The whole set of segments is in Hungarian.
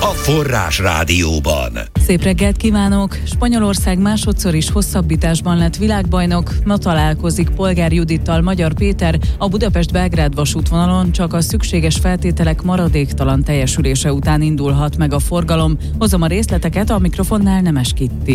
a Forrás Rádióban. Szép reggelt kívánok! Spanyolország másodszor is hosszabbításban lett világbajnok. Ma találkozik Polgár Judittal Magyar Péter, a Budapest-Belgrád vasútvonalon csak a szükséges feltételek maradéktalan teljesülése után indulhat meg a forgalom. Hozom a részleteket, a mikrofonnál Nemes Kitti.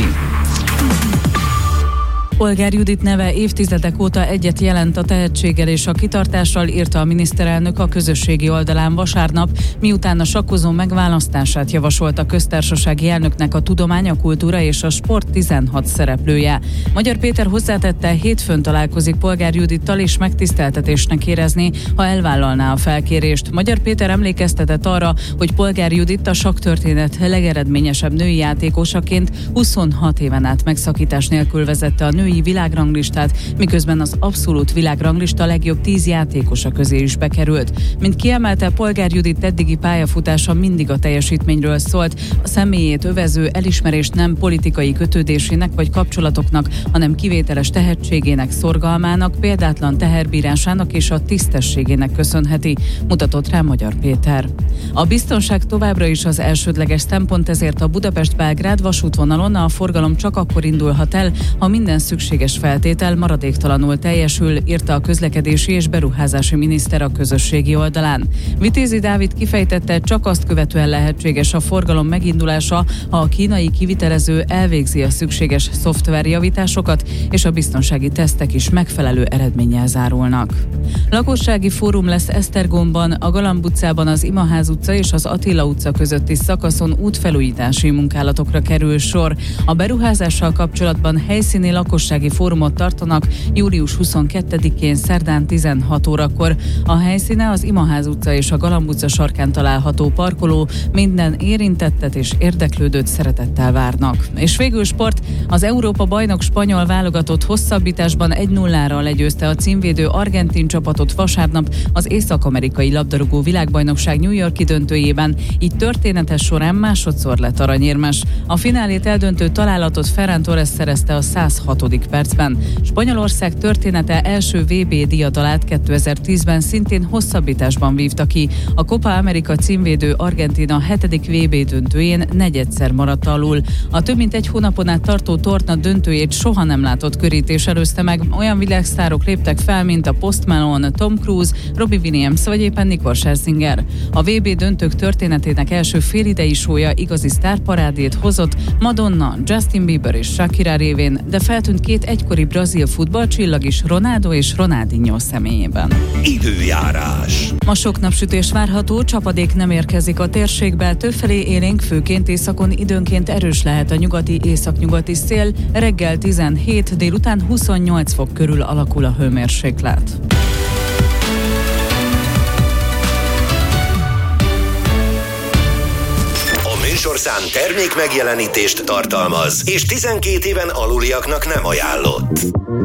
Polgár Judit neve évtizedek óta egyet jelent a tehetséggel és a kitartással, írta a miniszterelnök a közösségi oldalán vasárnap, miután a sakkozó megválasztását javasolt a köztársasági elnöknek a tudomány, a kultúra és a sport 16 szereplője. Magyar Péter hozzátette, hétfőn találkozik Polgár Judittal, és megtiszteltetésnek érezni, ha elvállalná a felkérést. Magyar Péter emlékeztetett arra, hogy Polgár Judit a sakktörténet legeredményesebb női játékosaként 26 éven át megszakítás nélkül vezette a női világranglistát, miközben az abszolút világranglista legjobb 10 játékosa közé is bekerült. Mint kiemelte, Polgár Judit eddigi pályafutása mindig a teljesítményről szólt, a személyét övező elismerést nem politikai kötődésének vagy kapcsolatoknak, hanem kivételes tehetségének, szorgalmának, példátlan teherbírásának és a tisztességének köszönheti, mutatott rá Magyar Péter. A biztonság továbbra is az elsődleges szempont, ezért a Budapest-Belgrád vasútvonalon a forgalom csak akkor indulhat el, ha minden szükséges feltétel maradéktalanul teljesül, írta a közlekedési és beruházási miniszter a közösségi oldalán. Vitézi Dávid kifejtette, csak azt követően lehetséges a forgalom megindulása, ha a kínai kivitelező elvégzi a szükséges szoftverjavításokat, és a biztonsági tesztek is megfelelő eredménnyel zárulnak. Lakossági fórum lesz Esztergomban, a Galamb utcában az Imaház utca és az Attila utca közötti szakaszon útfelújítási munkálatokra kerül sor. A beruházással kapcsolatban helyszíni lakossági fórumot tartanak július 22-én szerdán 16 órakor. A helyszíne az Imaház utca és a Galamb utca sarkán található parkoló, minden érintettet és érdeklődőt szeretettel várnak. És végül sport, az Európa-bajnok spanyol válogatott hosszabbításban 1-0-ra legyőzte a címvédő argentin csapatot vasárnap az észak-amerikai labdarúgó világbajnokság New York-i döntőjében, így története során másodszor lett aranyérmes. A finálét eldöntő találatot Ferran Torres szerezte a 106. percben. Spanyolország története első VB diadalát 2010-ben szintén hosszabbításban vívta ki. A Copa America címvédő Argentína 7. VB döntőjén negyedszer maradt alul. A több mint egy hónapon át tartó torna döntőjét soha nem látott körítés előzte meg. Olyan világsztárok léptek fel, mint a Post Malone, Tom Cruise, Robbie Williams vagy éppen Nicole Scherzinger. A VB döntők történetének első félidei show-ja igazi sztárparádét hozott Madonna, Justin Bieber és Shakira révén, de feltűnt két egykori brazil futballcsillag is, Ronaldo és Ronaldinho személyében. Időjárás. Ma sok napsütés várható, csapadék nem érkezik a térségbe, többfelé élénk, főként északon időnként erős lehet a nyugati északnyugati szél, reggel 17, délután 28 fok körül alakul a hőmérséklet. Műsorszám termék megjelenítést tartalmaz, és 12 éven aluliaknak nem ajánlott.